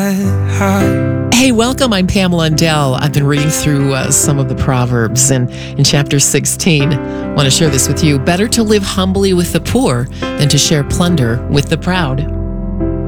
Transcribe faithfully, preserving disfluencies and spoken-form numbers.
high. Hey, welcome. I'm Pamela Undell. I've been reading through uh, some of the Proverbs, and in chapter sixteen, I want to share this with you. Better to live humbly with the poor than to share plunder with the proud.